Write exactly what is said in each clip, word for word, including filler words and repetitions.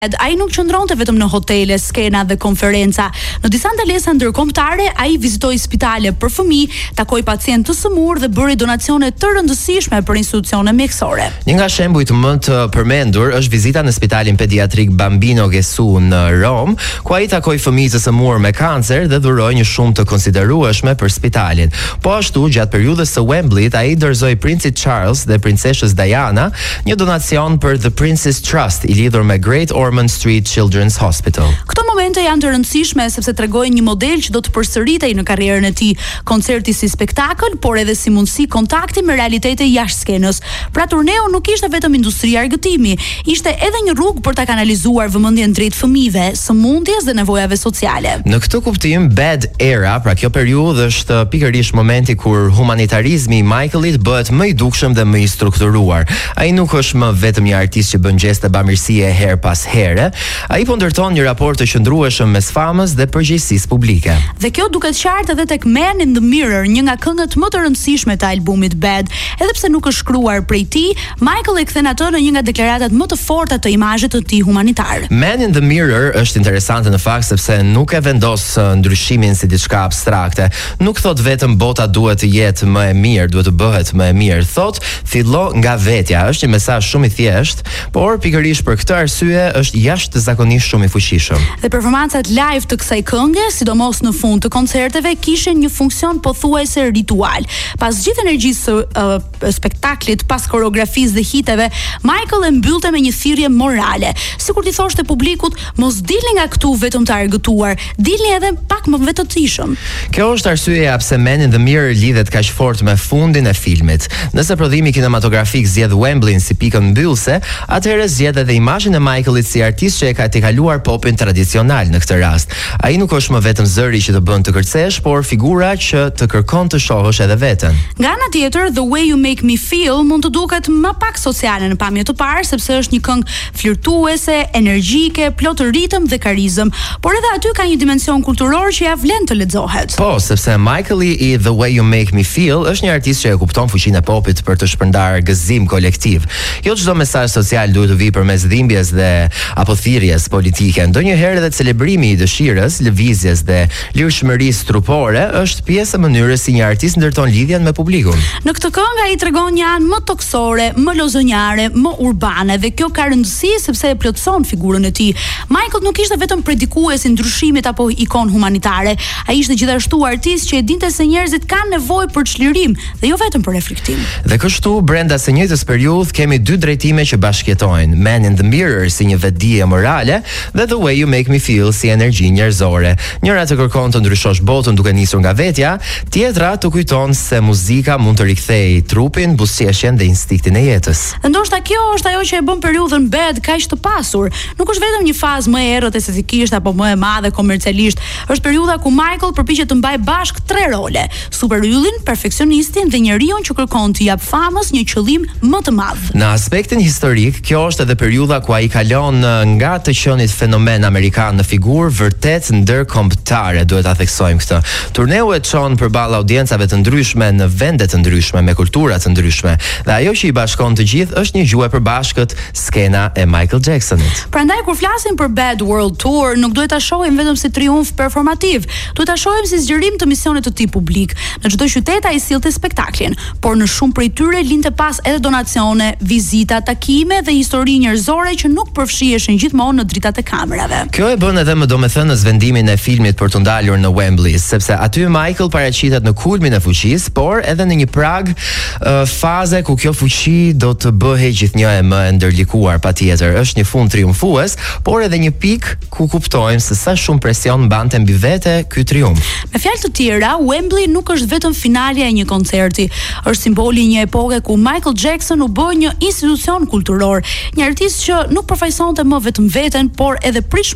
Ai nuk qëndronte vetëm në hotele, skena dhe konferenca. Në disa ndalesa ndërkombëtare, ai vizitoi spitale për fëmijë, takoi pacientë të sëmurë dhe bëri donacione të rëndësishme për institucione mjekësore. Një nga shembujt më të përmendur është vizita në Spitalin Pediatrik Bambino Gesù në Rom, ku ai takoi fëmijë të sëmurë me kancer dhe dhuroi një shumë të konsiderueshme për spitalin. Po ashtu, gjatë periudhës së Wembleyt, ai dorëzoi princit Charles dhe princeshës Diana një donacion për The Prince's Trust, i lidhur me Great Ormond Street Children's Hospital. Këto momente janë të rëndësishme sepse tregojnë një model që do të përsëritej në karrierën e tij, koncerti si spektakël, por edhe si mundësi kontakti me realitete jashtë skenës. Pra turneu nuk ishte vetëm industria argëtimi, ishte edhe një rrugë për ta kanalizuar vëmendjen drejt fëmijëve, sëmundjes dhe nevojave sociale. Në këtë kuptim, Bad Era, pra kjo periudhë është pikërisht momenti kur humanitarizmi i Michaelit bëhet më i dukshëm dhe më i strukturuar. Ai nuk është më vetëm një artist që bën gjeste bamirësie her pas here, ai po ndërton një raport të qëndrueshëm mes famës dhe përgjegjësisë publike. Dhe kjo duket qartë edhe tek Man in the Mirror, një nga këngët më të rëndësishme të albumit Bad. Edhe pse nuk është shkruar prej tij, Michael e kthen atë në një nga deklaratat më të forta të imazhit të tij humanitar. Man in the Mirror është interesante në fakt sepse nuk e vendos ndryshimin si diçka abstrakte. Nuk thot vetëm bota duhet të jetë më e mirë, duhet të bëhet më e mirë. Thot, fillo nga vetja. Është një mesazh shumë i thjeshtë, por pikërisht për këtë arsye është jashtëzakonisht shumë i fuqishëm. Dhe performancat live të kësaj këngë, sidomos në fund të koncerteve, kishin një funksion pothuajse ritual. Pas gjithë energjisë së uh, spektaklit, pas koreografisë dhe hiteve, Michael e mbyllte me një thirrje morale. Sikur t'i thoshte publikut, mos dilni nga këtu vetëm të argëtuar, dilni edhe pak më vetëtishëm. Kjo është arsyeja pse Man in the Mirror lidhet kaq fort me fundin e filmit. Nëse prodhimi kinematografik zgjedh Wembleyn si pikën mbyllëse, atëherë zgjedh edhe imazhin e Michaelit si artist që e ka të kaluar popin tradicional në këtë rast. Ai nuk është më vetëm zëri që të bën të kërcesh, por figura që të kërkon të shohësh edhe veten. Nga ana tjetër, The Way You Make Me Feel mund të duket më pak sociale në pamje të parë, sepse është një këngë flirtuese, energjike, plot ritëm dhe karizëm, por edhe aty ka një dimension kulturor që ja vlen të lexohet. Po, sepse Michaeli i The Way You Make Me Feel është një artist që e kupton fuqinë e popit për të shpërndarë gëzim kolektiv. Jo çdo mesazh social duhet të vijë përmes dhimbjes dhe apo thirrjes politike. Ndonjëherë edhe celebrimi i dëshirës, lëvizjes dhe lirshmërisë trupore është pjesë e mënyrës si një artist ndërton lidhjen me publikun. Në këtë këngë ai tregon një anë më toksore, më lozonjare, më urbane dhe kjo ka rëndësi sepse e plotson figurën e tij. Michael nuk ishte vetëm predikues i ndryshimit apo ikon humanitare, ai ishte gjithashtu artist që e dinte se njerëzit kanë nevojë për çlirim dhe jo vetëm për reflektim. Dhe kështu brenda së njëjtës periudhë kemi dy drejtime që bashkëjetojnë: Man in the Mirror si një vetdije morale dhe The Way You Make Me Feel si energji njerëzore. Njëra të kërkon të ndryshosh botën duke nisur nga vetja, tjetra të kujton se muzika mund të rikthejë trupin, buzëqeshjen dhe instiktin e jetës. Ndoshta kjo është ajo që e bën periudhën Bad kaq të pasur. Nuk është vetëm një fazë më e errët estetikisht apo më e madhe komercialisht, është periudha ku Michael përpiqet të mbajë bashk tre role: superyllin, perfeksionistin dhe njeriu që kërkon të jap famës një qëllim më të madh. Në aspektin historik, kjo është edhe periudha ku ai kalon nga të qenit fenomen amerikan në figurë vërtet ndërkombëtare, duhet ta theksojmë këtë. Turneu e çon përballë audiencave të ndryshme në vende të ndryshme me kultura të ndryshme. Dhe ajo që i bashkon të gjithë është një gjuhë e përbashkët, skena e Michael Jacksonit. Prandaj kur flasim për Bad World Tour, nuk duhet ta shohim vetëm si triumf performativ, duhet ta shohim si zgjerim të misionit të tij publik. Në çdo qytet ai sillte spektaklin, por në shumë prej tyre linte pas edhe donacione, vizita, takime dhe histori njerëzore që nuk përfshiheshin gjithmonë në dritat e kamerave. Kjo e bën edhe më domethënës vendimin e filmit për të ndalur në Wembley, sepse aty Michael paraqitet në kulmin e fuqisë, por edhe në një prag uh, faze ku kjo fuqi do të bëhej gjithnjë e më e ndërlikuar patjetër. Është një fund triumfues, por edhe një pikë ku kuptojmë se sa shumë presion mbante mbi vete ky triumf. Me fjalë të tjera, Wembley nuk është vetëm finalja e një koncerti, është simboli i një epoke ku Michael Jackson u bë një institucion kulturor, një artist që nuk përfaqësonte më vetëm veten, por edhe pritshmëritë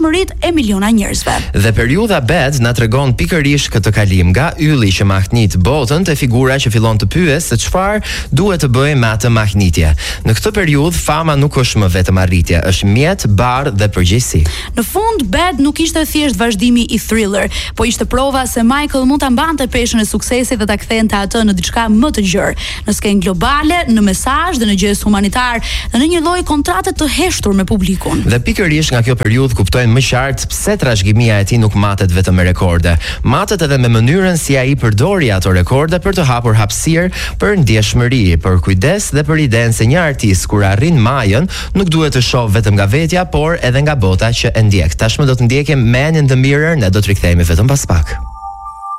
e miliona njerëzve. Dhe periudha Bad na tregon pikërisht këtë kalim nga ylli që mahnit botën te figura që fillon të pyes se çfarë duhet të bëjë me atë mahnitje. Në këtë periudhë fama nuk është më vetëm arritje, është mjet, barë dhe përgjegjësi. Në fund Bad nuk ishte thjesht vazhdimi i Thriller, po ishte prova se Michael mund ta mbante peshën e suksesit dhe ta kthente atë në diçka më të gjerë, në skenë globale, në mesazh dhe në gjes humanitar, dhe në një lloj kontrate të heshtur me publikun. Dhe pikërisht nga kjo periudhë kuptojnë më qartë pse trashëgimia e tij nuk matet vetëm me rekorde, matet edhe me mënyrën si ai përdori ato rekorde për të hapur hapësirë për ndjeshmëri, për kujdes dhe për idenë se një artist kur arrin majën nuk duhet të shoh vetëm nga vetja, por edhe nga bota që e ndjek. Tashmë do të ndjekim Man in the Mirror, ne do të rikthehemi vetëm pas pak.